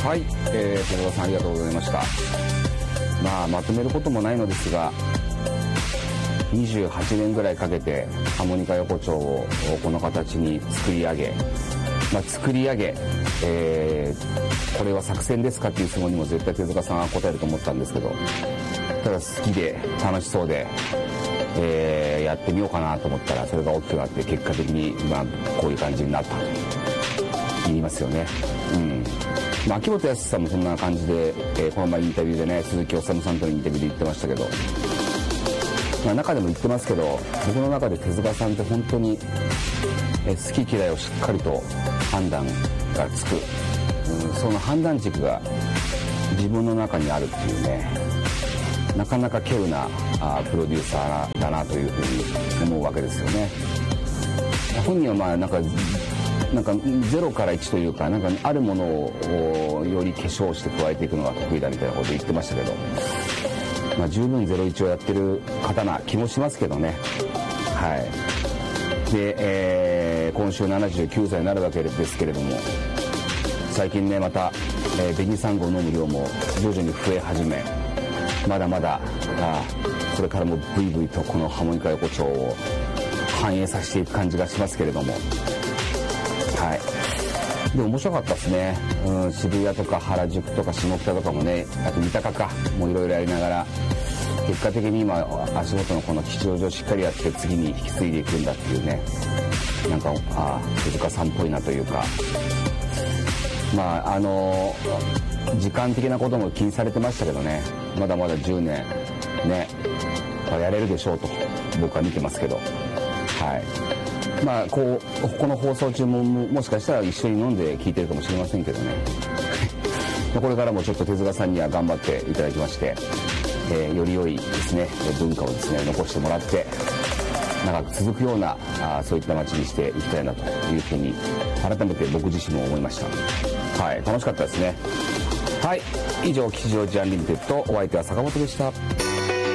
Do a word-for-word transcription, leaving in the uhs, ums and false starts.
はい、えー、手川さんありがとうございました。まあまとめることもないのですが、にじゅうはちねんぐらいかけてハーモニカ横丁をこの形に作り上げ、まあ、作り上げ、えー、これは作戦ですかっていう質問にも絶対手塚さんは答えると思ったんですけど、ただ好きで楽しそうで、えー、やってみようかなと思ったらそれが大きくなって結果的に今こういう感じになったと言いますよね。うん。まあ、秋元康さんもそんな感じで、えー、この前インタビューでね、鈴木おさむさんとのインタビューで言ってましたけど、まあ、中でも言ってますけど、僕の中で手塚さんって本当に、えー、好き嫌いをしっかりと判断がつく、うん、その判断軸が自分の中にあるっていうね、なかなか稀有なあプロデューサーだなというふうに思うわけですよね。本人はまあなんかなんかゼロからいちというか、なんかあるものをより化粧して加えていくのが得意だみたいなことを言ってましたけど、まあ、十分ゼロイチをやってる方な気もしますけどね。はい。で、えー、今週ななじゅうきゅうさいになるわけですけれども、最近ねまた、えー、紅サンゴを飲む量も徐々に増え始め、まだまだあこれからもブイブイとこのハーモニカ横丁を反映させていく感じがしますけれども、はい。で面白かったですね、うん、渋谷とか原宿とか下北とかもね、あと三鷹かもういろいろやりながら、結果的に今足元のこの吉祥寺をしっかりやって次に引き継いでいくんだっていうね、なんかあ手塚さんっぽいなというか、まああの時間的なことも気にされてましたけどね、まだまだじゅうねんねやれるでしょうと僕は見てますけど、はい。まあこうこの放送中ももしかしたら一緒に飲んで聞いてるかもしれませんけどねこれからもちょっと手塚さんには頑張っていただきまして、えー、より良いですね文化をですね残してもらって長く続くようなあそういった街にしていきたいなというふうに改めて僕自身も思いました。はい、楽しかったですね。はい、以上吉祥寺アンリミテッド、お相手は坂本でした。